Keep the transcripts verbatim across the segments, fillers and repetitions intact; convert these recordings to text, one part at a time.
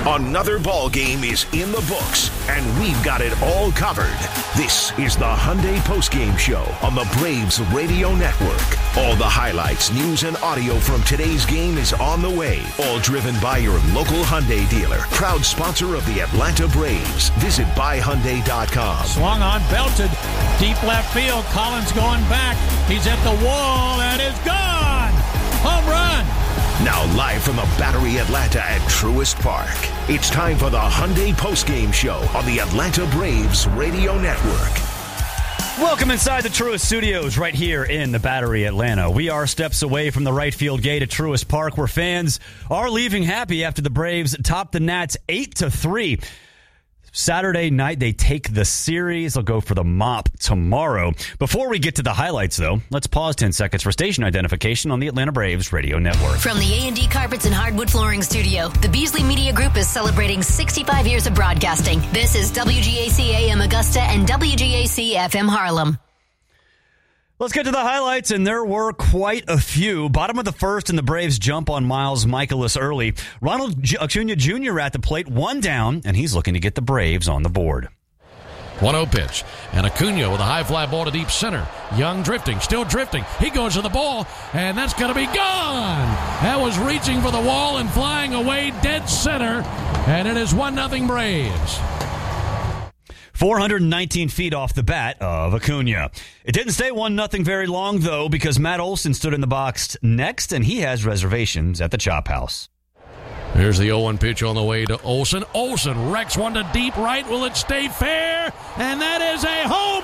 Another ball game is in the books, and we've got it all covered. This is the Hyundai Postgame Show on the Braves Radio Network. All the highlights, news, and audio from today's game is on the way. All driven by your local Hyundai dealer. Proud sponsor of the Atlanta Braves. Visit buy hyundai dot com. Swung on, belted. Deep left field. Collins going back. He's at the wall, and it's gone. Home run. Now live from the Battery Atlanta at Truist Park. It's time for the Hyundai Postgame Show on the Atlanta Braves Radio Network. Welcome inside the Truist Studios right here in the Battery Atlanta. We are steps away from the right field gate at Truist Park, where fans are leaving happy after the Braves topped the Nats eight to three. Saturday night, they take the series. They'll go for the mop tomorrow. Before we get to the highlights, though, let's pause ten seconds for station identification on the Atlanta Braves Radio Network. From the A and D Carpets and Hardwood Flooring Studio, the Beasley Media Group is celebrating sixty-five years of broadcasting. This is W G A C A M Augusta and W G A C F M Harlem. Let's get to the highlights, and there were quite a few. Bottom of the first, and the Braves jump on Miles Mikolas early. Ronald Acuna Junior at the plate, one down, and he's looking to get the Braves on the board. one oh pitch, and Acuna with a high fly ball to deep center. Young drifting, still drifting. He goes to the ball, and that's going to be gone. That was reaching for the wall and flying away dead center, and it is one nothing Braves. four hundred nineteen feet off the bat of Acuna. It didn't stay one nothing very long, though, because Matt Olson stood in the box next, and he has reservations at the Chop House. Here's the oh one pitch on the way to Olson. Olson wrecks one to deep right. Will it stay fair? And that is a home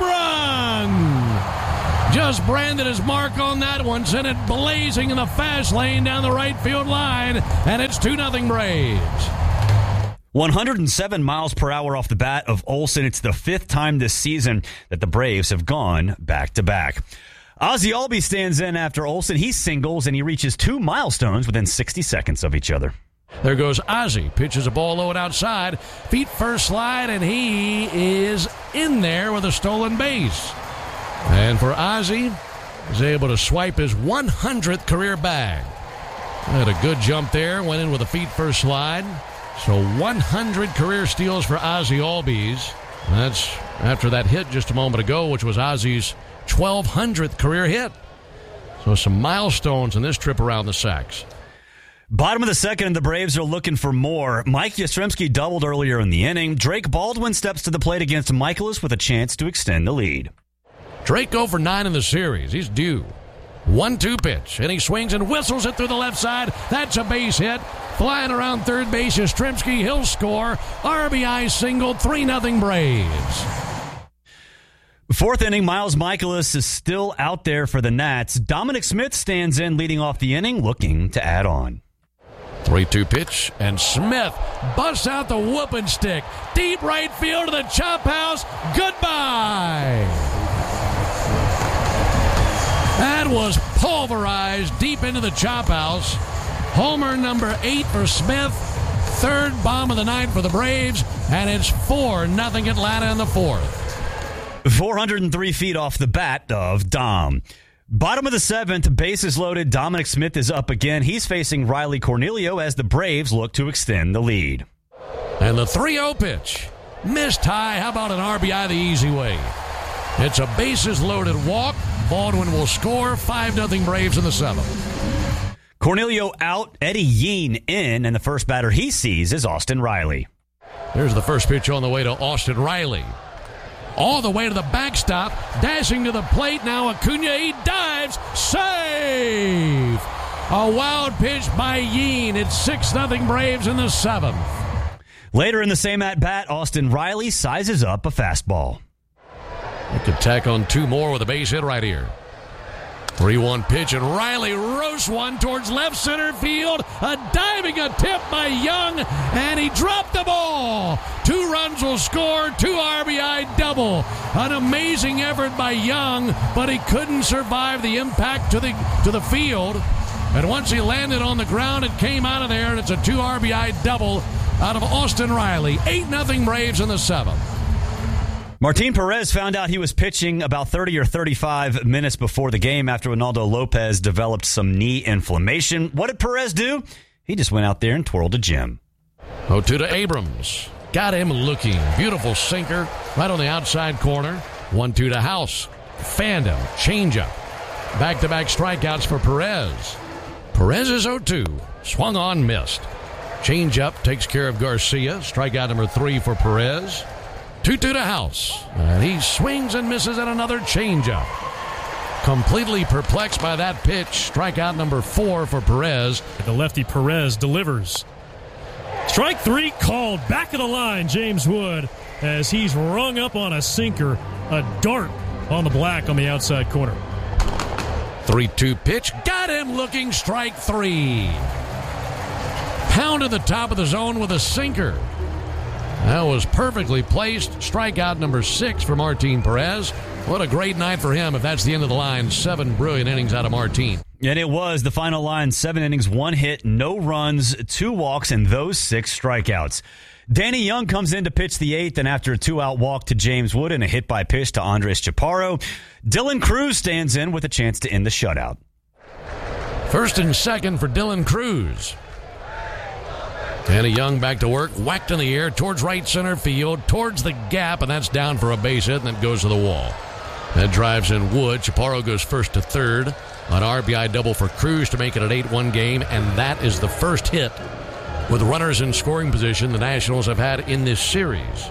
run! Just branded his mark on that one, sent it blazing in the fast lane down the right field line, and it's two nothing Braves. one hundred seven miles per hour off the bat of Olson. It's the fifth time this season that the Braves have gone back-to-back. Ozzie Albies stands in after Olson. He singles, and he reaches two milestones within sixty seconds of each other. There goes Ozzie. Pitches a ball low and outside. Feet first slide, and he is in there with a stolen base. And for Ozzie, he's able to swipe his one hundredth career bag. Had a good jump there. Went in with a feet first slide. So one hundred career steals for Ozzie Albies. That's after that hit just a moment ago, which was Ozzie's twelve hundredth career hit. So some milestones in this trip around the sacks. Bottom of the second, and the Braves are looking for more. Mike Yastrzemski doubled earlier in the inning. Drake Baldwin steps to the plate against Mikolas with a chance to extend the lead. Drake go for nine in the series. He's due. one two pitch, and he swings and whistles it through the left side. That's a base hit. Flying around third base, Yastrzemski, he'll score. R B I single, three nothing Braves. Fourth inning, Miles Mikolas is still out there for the Nats. Dominic Smith stands in, leading off the inning, looking to add on. three two pitch, and Smith busts out the whooping stick. Deep right field to the Chop House. Goodbye. That was pulverized deep into the Chop House. Homer number eight for Smith. Third bomb of the night for the Braves. And it's four nothing Atlanta in the fourth. four hundred three feet off the bat of Dom. Bottom of the seventh, bases loaded. Dominic Smith is up again. He's facing Riley Cornelio as the Braves look to extend the lead. And the three oh pitch. Missed high. How about an R B I the easy way? It's a bases-loaded walk. Baldwin will score. five nothing Braves in the seventh. Cornelio out, Eddie Yeen in, and the first batter he sees is Austin Riley. Here's the first pitch on the way to Austin Riley. All the way to the backstop. Dashing to the plate. Now Acuna. He dives. Save! A wild pitch by Yeen. It's six nothing Braves in the seventh. Later in the same at-bat, Austin Riley sizes up a fastball. He could tack on two more with a base hit right here. three one pitch, and Riley roasts one towards left center field. A diving attempt by Young, and he dropped the ball. Two runs will score, two R B I double. An amazing effort by Young, but he couldn't survive the impact to the to the field. And once he landed on the ground, it came out of there, and it's a two R B I double out of Austin Riley. eight nothing Braves in the seventh. Martin Perez found out he was pitching about thirty or thirty-five minutes before the game after Ronaldo Lopez developed some knee inflammation. What did Perez do? He just went out there and twirled a gem. oh two to Abrams. Got him looking. Beautiful sinker right on the outside corner. one two to House. Fanned him. Changeup. Back-to-back strikeouts for Perez. Perez is oh two. Swung on, missed. Changeup takes care of Garcia. Strikeout number three for Perez. two two to House. And he swings and misses at another changeup. Completely perplexed by that pitch. Strikeout number four for Perez. The lefty Perez delivers. Strike three called. Back of the line, James Wood, as he's rung up on a sinker. A dart on the black on the outside corner. three two pitch. Got him looking. Strike three. Pounded the top of the zone with a sinker. That was perfectly placed. Strikeout number six for Martin Perez. What a great night for him if that's the end of the line. Seven brilliant innings out of Martin. And it was the final line. Seven innings, one hit, no runs, two walks, and those six strikeouts. Danny Young comes in to pitch the eighth, and after a two-out walk to James Wood and a hit by pitch to Andres Chaparro, Dylan Cruz stands in with a chance to end the shutout. First and second for Dylan Cruz. Danny Young back to work, whacked in the air towards right center field, towards the gap, and that's down for a base hit, and then goes to the wall. That drives in Wood. Chaparro goes first to third. An R B I double for Cruz to make it an eight one game, and that is the first hit with runners in scoring position the Nationals have had in this series.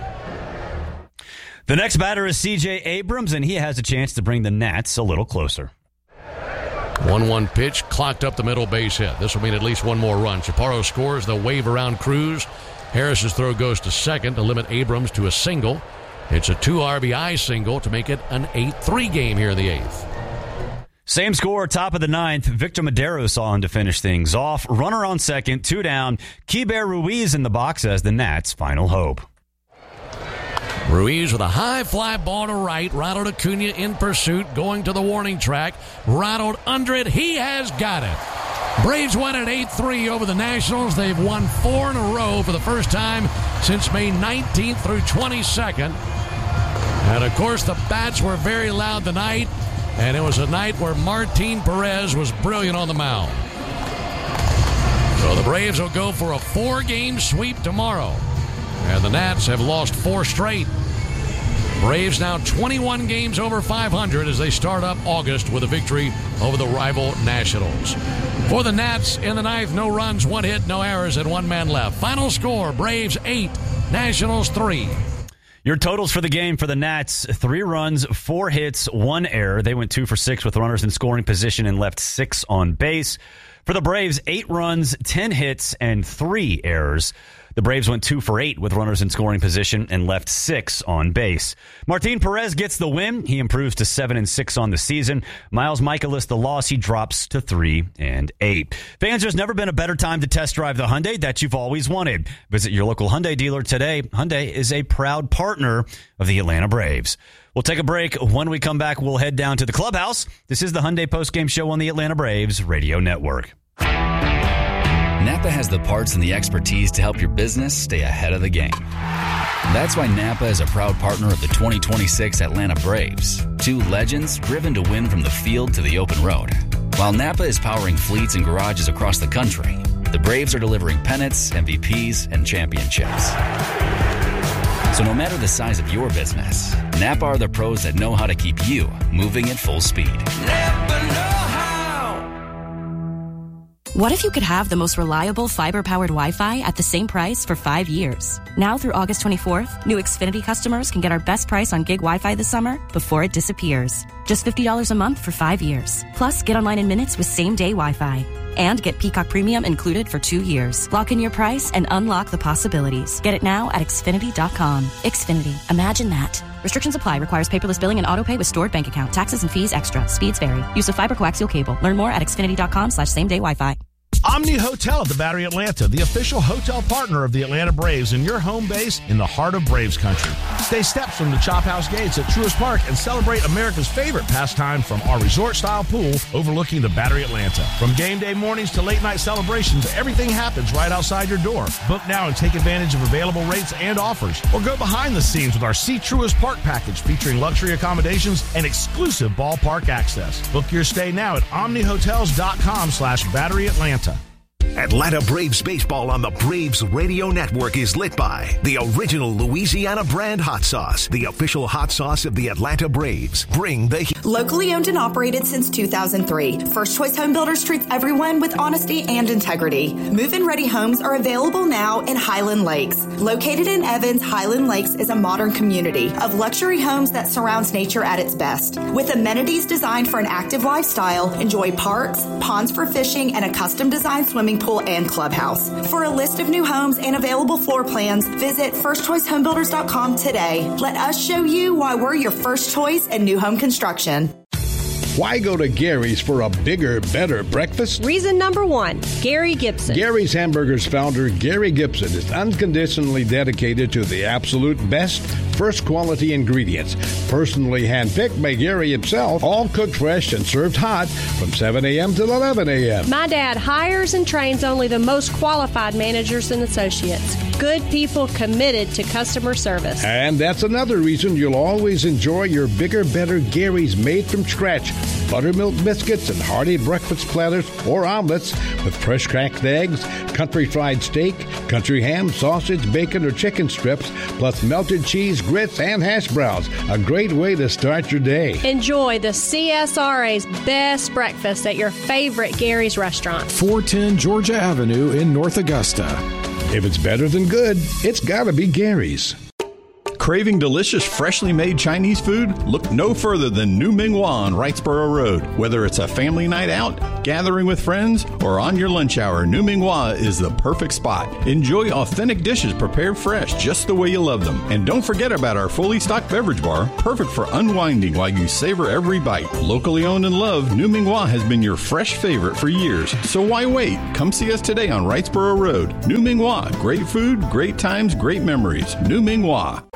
The next batter is C J Abrams, and he has a chance to bring the Nats a little closer. one one pitch, clocked up the middle base hit. This will mean at least one more run. Chaparro scores, the wave around Cruz. Harris's throw goes to second to limit Abrams to a single. It's a two R B I single to make it an eight three game here in the eighth. Same score, top of the ninth. Victor Medeiros on to finish things off. Runner on second, two down. Keibert Ruiz in the box as the Nats' final hope. Ruiz with a high fly ball to right. Ronald Acuna in pursuit, going to the warning track. Ronald under it. He has got it. Braves won at eight three over the Nationals. They've won four in a row for the first time since May nineteenth through twenty-second. And, of course, the bats were very loud tonight. And it was a night where Martin Perez was brilliant on the mound. So the Braves will go for a four-game sweep tomorrow. And the Nats have lost four straight. Braves now twenty-one games over five hundred as they start up August with a victory over the rival Nationals. For the Nats in the ninth, no runs, one hit, no errors, and one man left. Final score, Braves eight, Nationals three. Your totals for the game for the Nats, three runs, four hits, one error. They went two for six with runners in scoring position and left six on base. For the Braves, eight runs, ten hits, and three errors. The Braves went two for eight with runners in scoring position and left six on base. Martin Perez gets the win. He improves to seven and six on the season. Miles Michaelis, the loss, he drops to three and eight. Fans, there's never been a better time to test drive the Hyundai that you've always wanted. Visit your local Hyundai dealer today. Hyundai is a proud partner of the Atlanta Braves. We'll take a break. When we come back, we'll head down to the clubhouse. This is the Hyundai postgame show on the Atlanta Braves Radio Network. Napa has the parts and the expertise to help your business stay ahead of the game. That's why Napa is a proud partner of the twenty twenty-six Atlanta Braves, two legends driven to win from the field to the open road. While Napa is powering fleets and garages across the country, the Braves are delivering pennants, M V Ps, and championships. So no matter the size of your business, Napa are the pros that know how to keep you moving at full speed. Napa know how. What if you could have the most reliable fiber-powered Wi-Fi at the same price for five years? Now through August twenty-fourth, new Xfinity customers can get our best price on gig Wi-Fi this summer before it disappears. Just fifty dollars a month for five years. Plus, get online in minutes with same-day Wi-Fi. And get Peacock Premium included for two years. Lock in your price and unlock the possibilities. Get it now at Xfinity dot com. Xfinity. Imagine that. Restrictions apply. Requires paperless billing and autopay with stored bank account. Taxes and fees extra. Speeds vary. Use of fiber coaxial cable. Learn more at Xfinity dot com slash same day Wi-Fi. Omni Hotel at the Battery Atlanta, the official hotel partner of the Atlanta Braves and your home base in the heart of Braves country. Stay steps from the Chop House Gates at Truist Park and celebrate America's favorite pastime from our resort-style pool overlooking the Battery Atlanta. From game day mornings to late-night celebrations, everything happens right outside your door. Book now and take advantage of available rates and offers. Or go behind the scenes with our See Truist Park package featuring luxury accommodations and exclusive ballpark access. Book your stay now at omni hotels dot com slash battery atlanta. Atlanta Braves baseball on the Braves Radio Network is lit by the original Louisiana brand hot sauce, the official hot sauce of the Atlanta Braves. Bring the heat. Locally owned and operated since two thousand three, First Choice Home Builders treats everyone with honesty and integrity. Move-in ready homes are available now in Highland Lakes. Located in Evans, Highland Lakes is a modern community of luxury homes that surrounds nature at its best. With amenities designed for an active lifestyle, enjoy parks, ponds for fishing, and a custom-designed swimming pool and clubhouse. For a list of new homes and available floor plans, visit first choice home builders dot com today. Let us show you why we're your first choice in new home construction. Why go to Gary's for a bigger, better breakfast? Reason number one, Gary Gibson. Gary's Hamburgers founder, Gary Gibson, is unconditionally dedicated to the absolute best, first quality ingredients. Personally handpicked by Gary himself, all cooked fresh and served hot from seven a.m. till eleven a.m. My dad hires and trains only the most qualified managers and associates. Good people committed to customer service. And that's another reason you'll always enjoy your bigger, better Gary's made from scratch. Buttermilk biscuits and hearty breakfast platters or omelets with fresh cracked eggs, country fried steak, country ham, sausage, bacon, or chicken strips, plus melted cheese, grits, and hash browns. A great way to start your day. Enjoy the C S R A's best breakfast at your favorite Gary's restaurant. four ten Georgia Avenue in North Augusta. If it's better than good, it's gotta be Gary's. Craving delicious, freshly made Chinese food? Look no further than New Ming Hua on Wrightsboro Road. Whether it's a family night out, gathering with friends, or on your lunch hour, New Ming Hua is the perfect spot. Enjoy authentic dishes prepared fresh, just the way you love them. And don't forget about our fully stocked beverage bar, perfect for unwinding while you savor every bite. Locally owned and loved, New Ming Hua has been your fresh favorite for years. So why wait? Come see us today on Wrightsboro Road. New Ming Hua. Great food, great times, great memories. New Ming Hua.